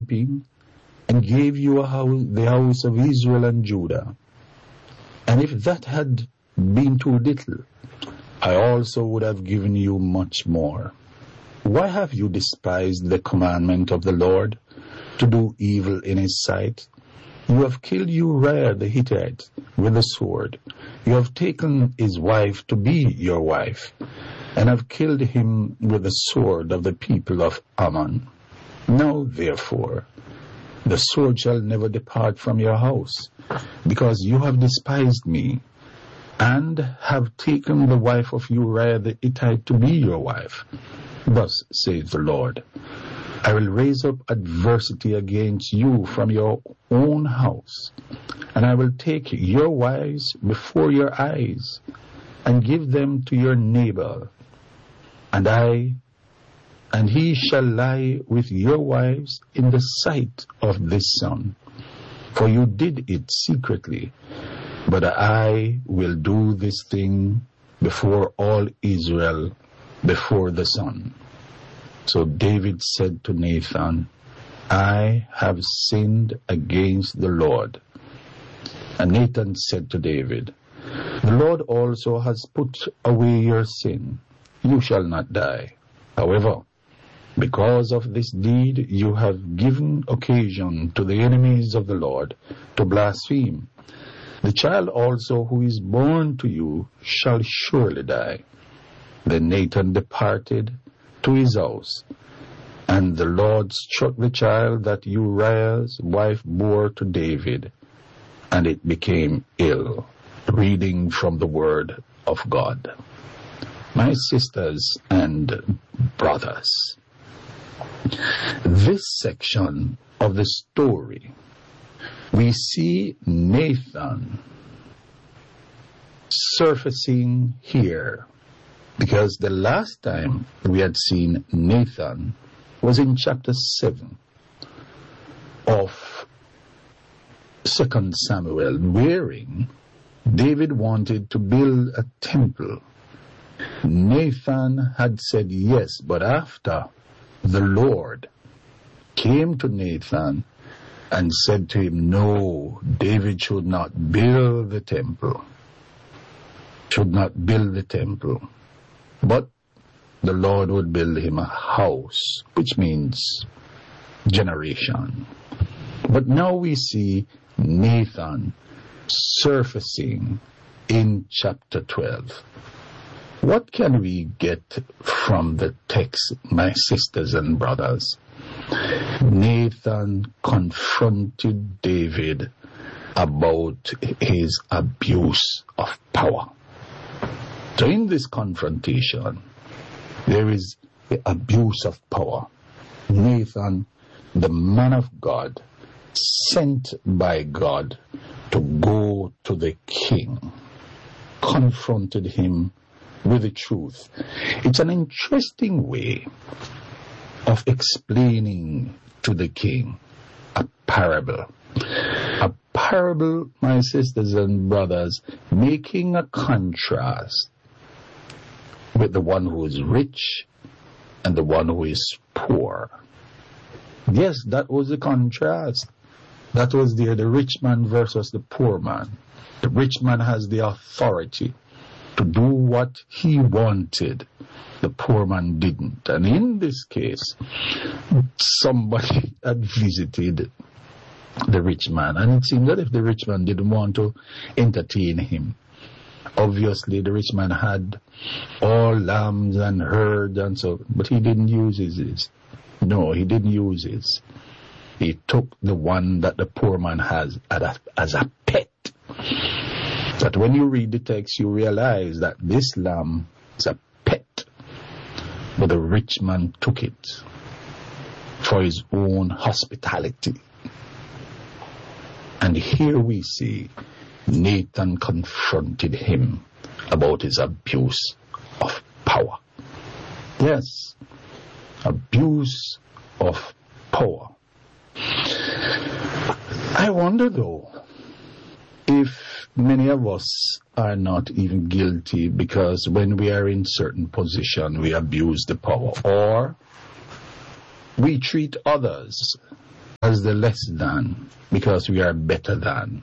keeping and gave you the house of Israel and Judah. And if that had been too little, I also would have given you much more. Why have you despised the commandment of the Lord to do evil in his sight? You have killed Uriah the Hittite with a sword. You have taken his wife to be your wife, and have killed him with the sword of the people of Ammon. Now, therefore, the sword shall never depart from your house, because you have despised me, and have taken the wife of Uriah the Hittite to be your wife. Thus saith the Lord, I will raise up adversity against you from your own house, and I will take your wives before your eyes, and give them to your neighbor, and he shall lie with your wives in the sight of this sun. For you did it secretly, but I will do this thing before all Israel, before the sun. So David said to Nathan, I have sinned against the Lord. And Nathan said to David, the Lord also has put away your sin. You shall not die. However, because of this deed you have given occasion to the enemies of the Lord to blaspheme. The child also who is born to you shall surely die. Then Nathan departed to his house, and the Lord struck the child that Uriah's wife bore to David, and it became ill. Reading from the Word of God. My sisters and brothers, this section of the story, we see Nathan surfacing here, because the last time we had seen Nathan was in chapter 7 of 2 Samuel, wherein David wanted to build a temple. Nathan had said yes, but after the Lord came to Nathan and said to him, no, David should not build the temple. But the Lord would build him a house, which means generation. But now we see Nathan surfacing in chapter 12. What can we get from the text, my sisters and brothers? Nathan confronted David about his abuse of power. So in this confrontation, there is the abuse of power. Nathan, the man of God, sent by God to go to the king, confronted him with the truth. It's an interesting way of explaining to the king a parable. A parable, my sisters and brothers, making a contrast with the one who is rich and the one who is poor. Yes, that was the contrast. That was there, the rich man versus the poor man. The rich man has the authority to do what he wanted. The poor man didn't. And in this case, somebody had visited the rich man, and it seemed that if the rich man didn't want to entertain him, obviously the rich man had all lambs and herds and so, but he didn't use his. No, he didn't use his. He took the one that the poor man has as a pet. That when you read the text, you realize that this lamb is a pet, but the rich man took it for his own hospitality. And here we see Nathan confronted him about his abuse of power. Yes, abuse of power. I wonder though, if many of us are not even guilty because when we are in certain position, we abuse the power, or we treat others as the less than because we are better than.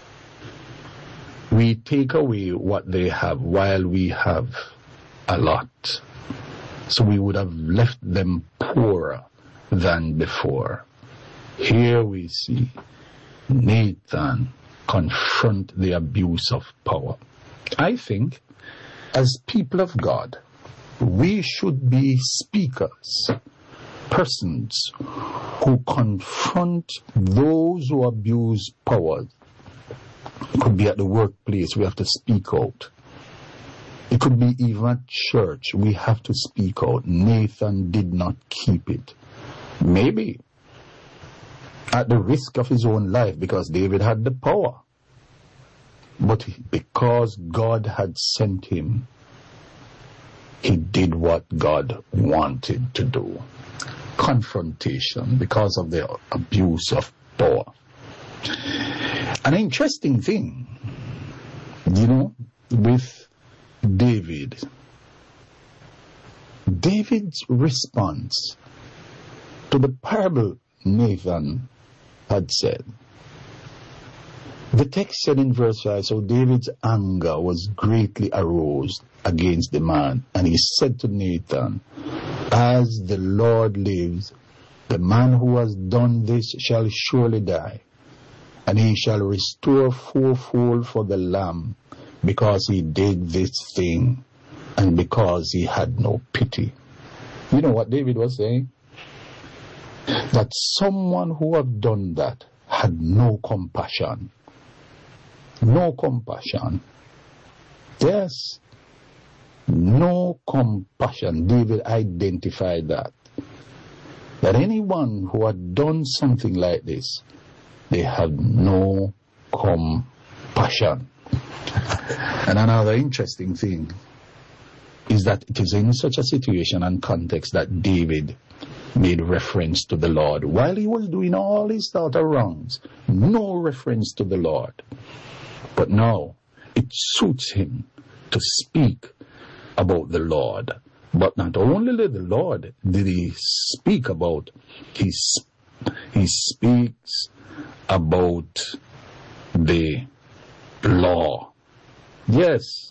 We take away what they have while we have a lot. So we would have left them poorer than before. Here we see Nathan confront the abuse of power. I think as people of God, we should be speakers, persons who confront those who abuse power. It could be at the workplace, we have to speak out. It could be even at church, we have to speak out. Nathan did not keep it. Maybe at the risk of his own life, because David had the power. But because God had sent him, he did what God wanted to do. Confrontation because of the abuse of power. An interesting thing, with David's response to the parable Nathan had said. The text said in verse 5, so David's anger was greatly aroused against the man, and he said to Nathan, as the Lord lives, the man who has done this shall surely die, and he shall restore fourfold for the lamb, because he did this thing, and because he had no pity. You know what David was saying? That someone who had done that had no compassion. No compassion. Yes. No compassion. David identified that. That anyone who had done something like this, they had no compassion. And another interesting thing is that it is in such a situation and context that David made reference to the Lord. While he was doing all his thought of wrongs, no reference to the Lord. But now, it suits him to speak about the Lord. But not only the Lord did he speak about, he speaks about the law. Yes.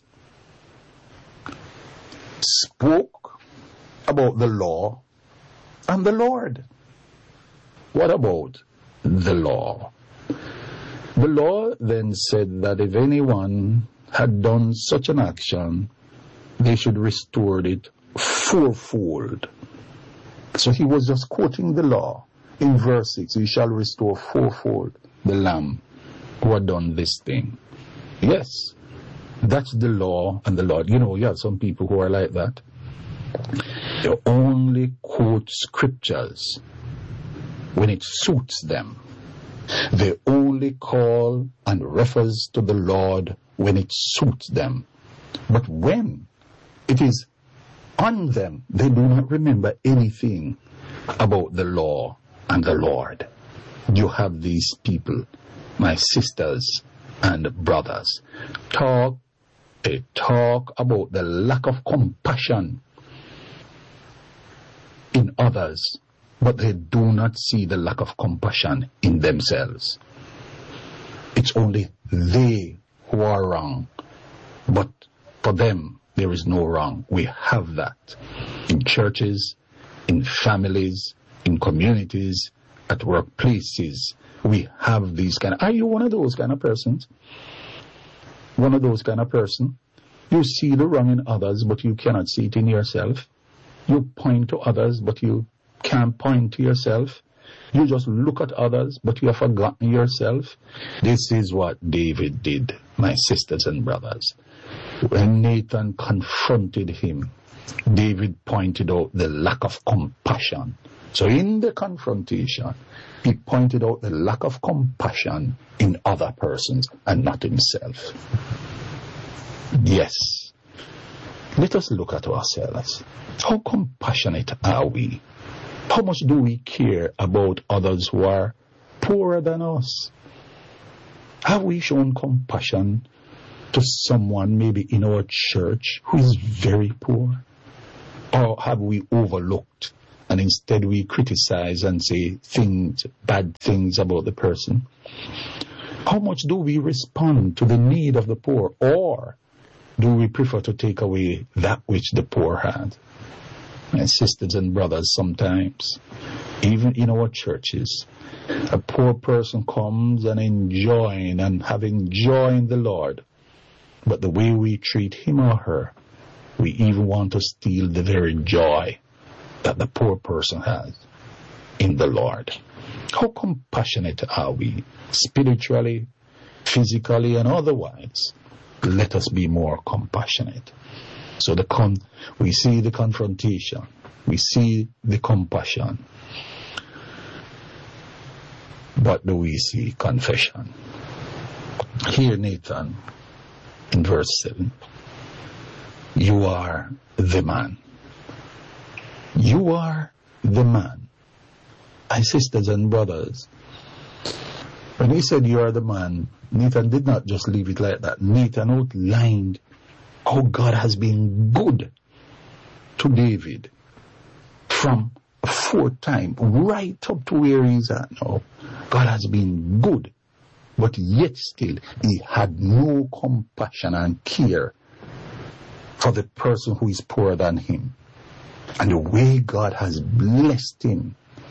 Spoke about the law and the Lord. What about the law? The law then said that if anyone had done such an action, they should restore it fourfold. So he was just quoting the law. In verse 6, he shall restore fourfold the lamb who had done this thing. Yes, that's the law and the Lord. You have some people who are like that. They only quote scriptures when it suits them. They only call and refers to the Lord when it suits them. But when it is on them, they do not remember anything about the law and the Lord. You have these people, my sisters and brothers, they talk about the lack of compassion in others, but they do not see the lack of compassion in themselves. It's only they who are wrong, but for them there is no wrong. We have that in churches, in families, in communities, at workplaces. We have these kind of... Are you one of those kind of persons? One of those kind of person? You see the wrong in others, but you cannot see it in yourself. You point to others, but you can't point to yourself. You just look at others, but you have forgotten yourself. This is what David did, my sisters and brothers. When Nathan confronted him, David pointed out the lack of compassion. So in the confrontation, he pointed out the lack of compassion in other persons and not himself. Yes. Let us look at ourselves. How compassionate are we? How much do we care about others who are poorer than us? Have we shown compassion to someone maybe in our church who is very poor? Or have we overlooked and instead we criticize and say bad things about the person? How much do we respond to the need of the poor, or do we prefer to take away that which the poor had? My sisters and brothers, sometimes, even in our churches, a poor person comes and enjoying and having joy in the Lord, but the way we treat him or her, we even want to steal the very joy that the poor person has in the Lord. How compassionate are we, spiritually, physically, and otherwise? Let us be more compassionate. So we see the confrontation, we see the compassion. But do we see confession? Here Nathan, in verse 7, you are the man. You are the man. My sisters and brothers, when he said you are the man, Nathan did not just leave it like that. Nathan outlined how God has been good to David from aforetime right up to where he's at now. God has been good, but yet still he had no compassion and care for the person who is poorer than him. And the way God has blessed him,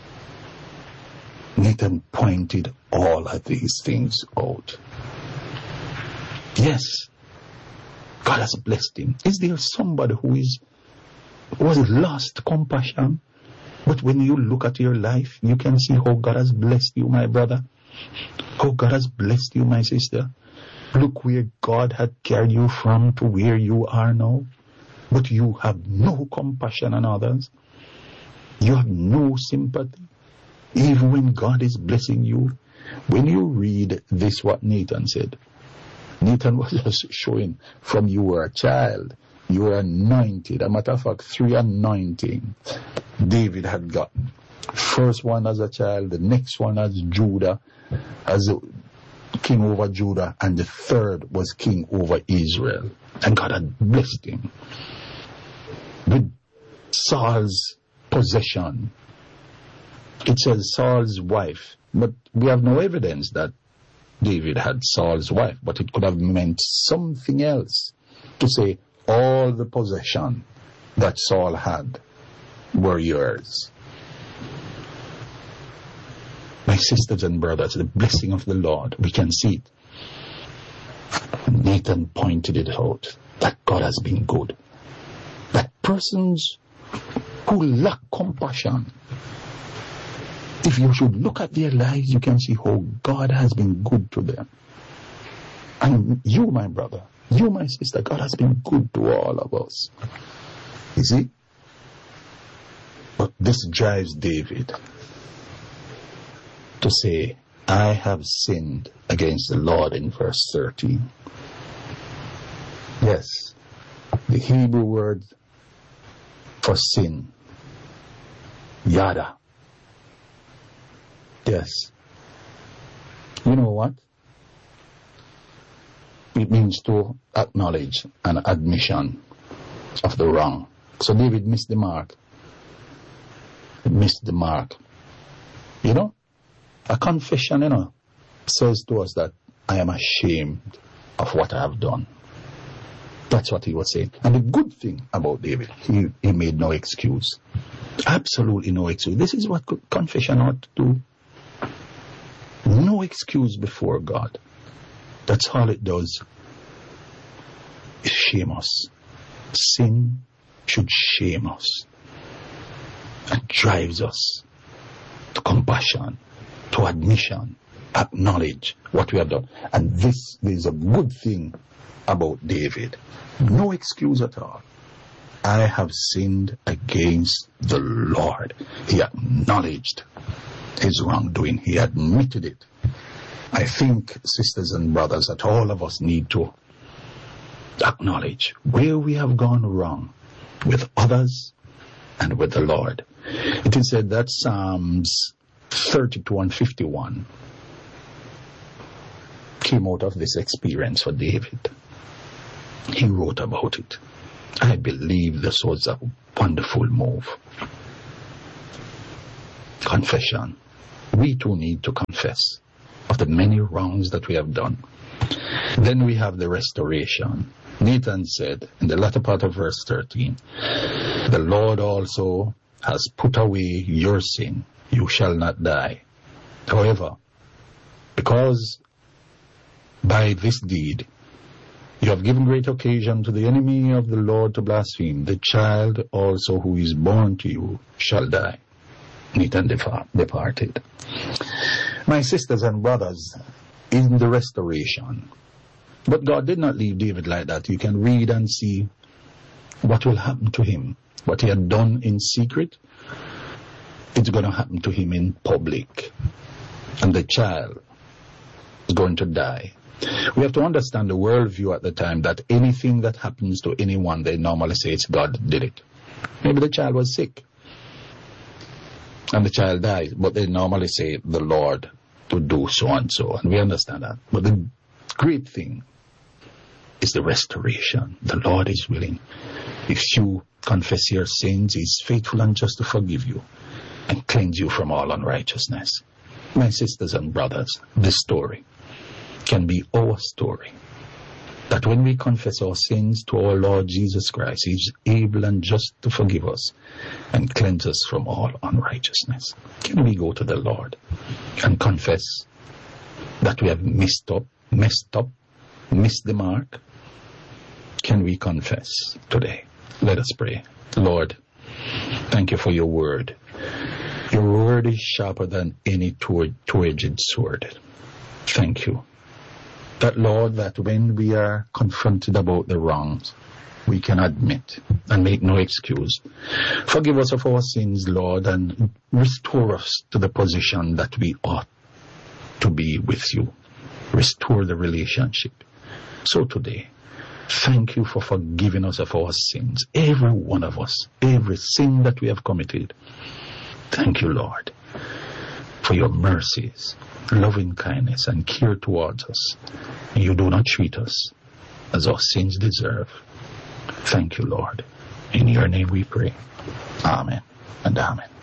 Nathan pointed all of these things out. Yes, God has blessed him. Is there somebody who was lost compassion? But when you look at your life, you can see how God has blessed you, my brother. How God has blessed you, my sister. Look where God had carried you from to where you are now. But you have no compassion on others. You have no sympathy. Even when God is blessing you. When you read this, what Nathan said. Nathan was just showing from you were a child. You were anointed. A matter of fact, 3 anointing David had gotten. First one as a child, the next one as Judah, as king over Judah, and the third was king over Israel. And God had blessed him with Saul's possession. It says Saul's wife, but we have no evidence that David had Saul's wife, but it could have meant something else to say all the possession that Saul had were yours. My sisters and brothers, the blessing of the Lord, we can see it. Nathan pointed it out that God has been good. That persons who lack compassion, if you should look at their lives, you can see how God has been good to them. And you, my brother, you, my sister, God has been good to all of us. You see? But this drives David to say, I have sinned against the Lord in verse 13. Yes, the Hebrew word for sin, yada. Yes. You know what? It means to acknowledge an admission of the wrong. So David missed the mark. He missed the mark. You know, a confession, says to us that I am ashamed of what I have done. That's what he was saying. And the good thing about David, he made no excuse. Absolutely no excuse. This is what confession ought to do. No excuse before God. That's all it does. It shame us. Sin should shame us. And drives us to compassion, to admission, acknowledge what we have done. And this is a good thing about David. No excuse at all. I have sinned against the Lord. He acknowledged his wrongdoing. He admitted it. I think, sisters and brothers, that all of us need to acknowledge where we have gone wrong with others and with the Lord. It is said that Psalms 32 and 51 came out of this experience for David. He wrote about it. I believe this was a wonderful move. confession. We too need to confess of the many wrongs that we have done. Then we have the restoration. Nathan said in the latter part of verse 13, the Lord also has put away your sin. You shall not die. However, because by this deed you have given great occasion to the enemy of the Lord to blaspheme, the child also who is born to you shall die. Nathan departed. My sisters and brothers, in the restoration. But God did not leave David like that. You can read and see what will happen to him. What he had done in secret, it's going to happen to him in public. And the child is going to die. We have to understand the worldview at the time that anything that happens to anyone, they normally say it's God did it. Maybe the child was sick and the child died, but they normally say the Lord would do so and so, and we understand that. But the great thing is the restoration. The Lord is willing. If you confess your sins, He is faithful and just to forgive you and cleanse you from all unrighteousness. My sisters and brothers, this story can be our story. That when we confess our sins to our Lord Jesus Christ, He is able and just to forgive us and cleanse us from all unrighteousness. Can we go to the Lord and confess that we have messed up, missed the mark? Can we confess today? Let us pray. Lord, thank you for your word. Your word is sharper than any two-edged sword. Thank you. That, Lord, that when we are confronted about the wrongs, we can admit and make no excuse. Forgive us of our sins, Lord, and restore us to the position that we ought to be with you. Restore the relationship. So today, thank you for forgiving us of our sins, every one of us, every sin that we have committed. Thank you, Lord, for your mercies, loving kindness, and care towards us. You do not treat us as our sins deserve. Thank you, Lord. In your name we pray. Amen and amen.